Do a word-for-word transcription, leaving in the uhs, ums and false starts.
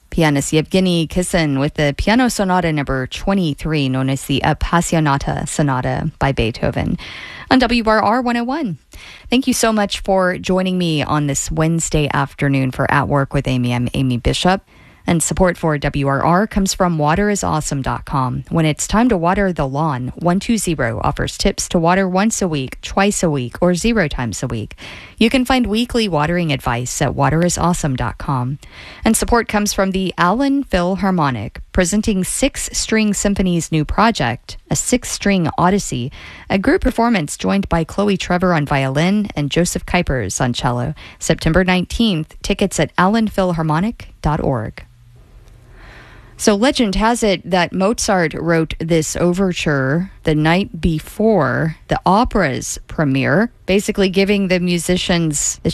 Pianist Yevgeny Kissin with the Piano Sonata number twenty-three, known as the Appassionata Sonata by Beethoven, on W R R one oh one. Thank you so much for joining me on this Wednesday afternoon for At Work with Amy. I'm Amy Bishop. And support for W R R comes from water is awesome dot com. When it's time to water the lawn, one two zero offers tips to water once a week, twice a week, or zero times a week. You can find weekly watering advice at water is awesome dot com. And support comes from the Allen Philharmonic, presenting Six String Symphony's new project, a six-string odyssey, a group performance joined by Chloe Trevor on violin and Joseph Kuipers on cello. September nineteenth, tickets at allen philharmonic dot org. So legend has it that Mozart wrote this overture the night before the opera's premiere, basically giving the musicians the